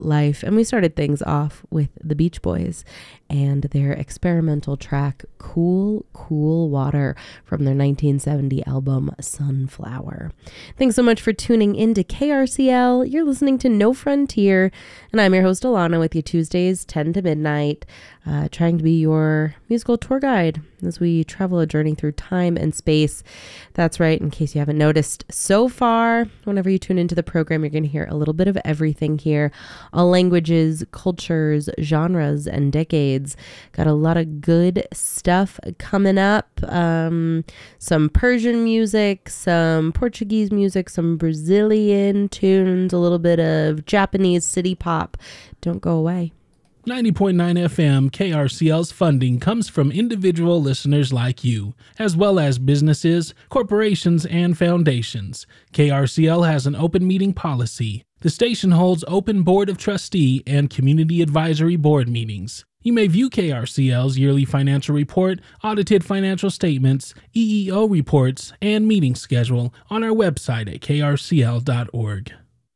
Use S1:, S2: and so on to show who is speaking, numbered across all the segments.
S1: life. And we started things off with the Beach Boys and their experimental track, Cool, Cool Water, from their 1970 album, Sunflower. Thanks so much for tuning into KRCL. You're listening to No Frontier, and I'm your host, Alana, with you Tuesdays, 10 to midnight, trying to be your musical tour guide as we travel a journey through time and space. That's right, in case you haven't noticed so far, whenever you tune into the program, you're going to hear a little bit of everything here. All languages, cultures, genres, and decades. Got a lot of good stuff coming up. Some Persian music, some Portuguese music, some Brazilian tunes, a little bit of Japanese city pop. Don't go away.
S2: 90.9 FM KRCL's funding comes from individual listeners like you, as well as businesses, corporations, and foundations. KRCL has an open meeting policy. The station holds open board of trustee and community advisory board meetings. You may view KRCL's yearly financial report, audited financial statements, EEO reports, and meeting schedule on our website at krcl.org.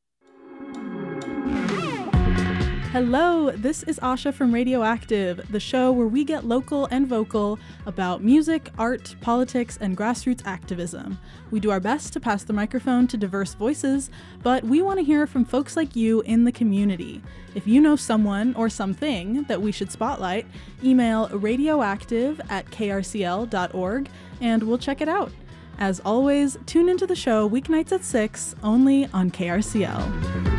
S3: Hello, this is Asha from Radioactive, the show where we get local and vocal about music, art, politics, and grassroots activism. We do our best to pass the microphone to diverse voices, but we want to hear from folks like you in the community. If you know someone or something that we should spotlight, email radioactive@krcl.org and we'll check it out. As always, tune into the show weeknights at 6, only on KRCL.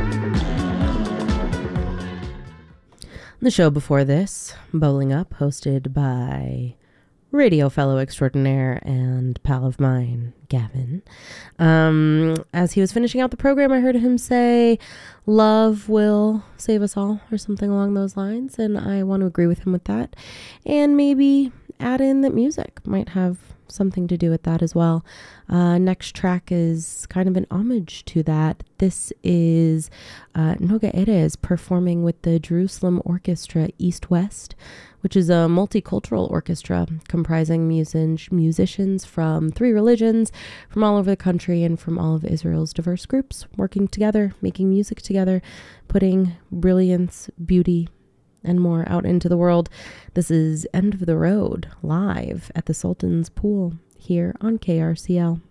S1: The show before this, Bowling Up, hosted by radio fellow extraordinaire and pal of mine, Gavin. As he was finishing out the program, I heard him say, "Love will save us all," or something along those lines, and I want to agree with him with that. And maybe add in that music might have something to do with that as well. Next track is kind of an homage to that. This is Noga Erez performing with the Jerusalem Orchestra East West, which is a multicultural orchestra comprising musicians from 3 religions, from all over the country and from all of Israel's diverse groups, working together, making music together, putting brilliance, beauty, and more out into the world. This is End of the Road, live at the Sultan's Pool here on KRCL.